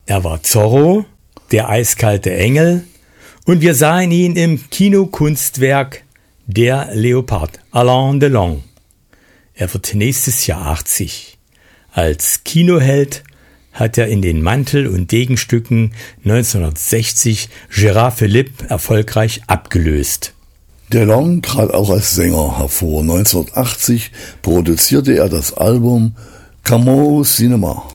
Er war Zorro, der eiskalte Engel, und wir sahen ihn im Kinokunstwerk Der Leopard, Alain Delon. Er wird nächstes Jahr 80. Als Kinoheld hat er in den Mantel- und Degenstücken 1960 Gérard Philippe erfolgreich abgelöst. Delon trat auch als Sänger hervor. 1980 produzierte er das Album Camo Cinema.